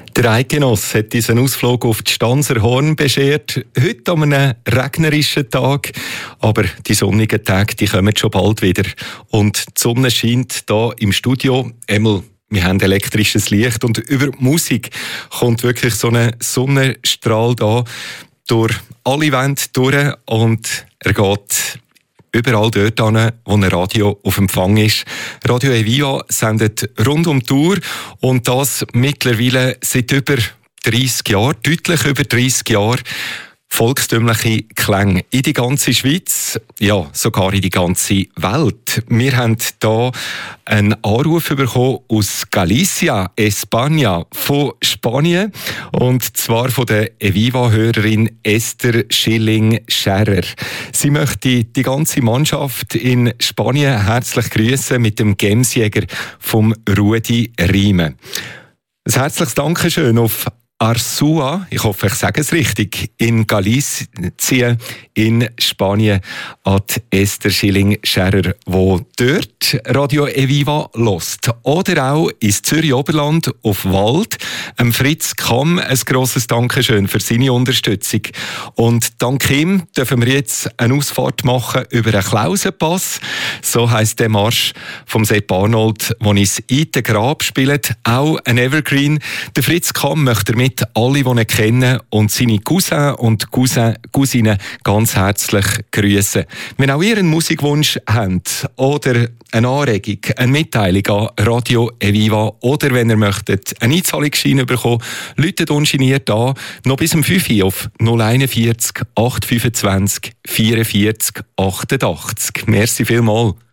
Der Eidgenoss hat uns einen Ausflug auf die Stanzer Horn beschert. Heute an einem regnerischen Tag. Aber die sonnigen Tage, die kommen schon bald wieder. Und die Sonne scheint hier im Studio. Emil, wir haben elektrisches Licht. Und über die Musik kommt wirklich so ein Sonnenstrahl da durch alle Wände durch. Und er geht überall dort hin, wo ein Radio auf Empfang ist. Radio Eviva sendet rund um die Tour und das mittlerweile seit über 30 Jahren, deutlich über 30 Jahren. Volkstümliche Klänge in die ganze Schweiz, ja, sogar in die ganze Welt. Wir haben hier einen Anruf bekommen aus Galicia, España, von Spanien. Und zwar von der Eviva-Hörerin Esther Schilling-Scherrer. Sie möchte die ganze Mannschaft in Spanien herzlich grüßen mit dem Gemsjäger vom Rudi Riemen. Ein herzliches Dankeschön auf Arzúa, ich hoffe, ich sage es richtig, in Galicien, in Spanien, an Esther Schilling-Scherrer, die dort Radio Eviva hört. Oder auch ins Zürich-Oberland auf Wald. Fritz Kamm, ein grosses Dankeschön für seine Unterstützung. Und dank ihm dürfen wir jetzt eine Ausfahrt machen über einen Klausenpass. So heisst der Marsch vom Sepp Arnold, der uns in den Grab spielt. Auch ein Evergreen. Der Fritz Kamm möchte mit alle, die ihn kennen und seine Cousins und Cousinen ganz herzlich grüßen. Wenn auch ihr einen Musikwunsch habt oder eine Anregung, eine Mitteilung an Radio Eviva oder wenn ihr möchtet einen Einzahlungsschein bekommen, läutet ungeniert an, noch bis um 5 Uhr auf 041 825 44 88. Merci vielmals.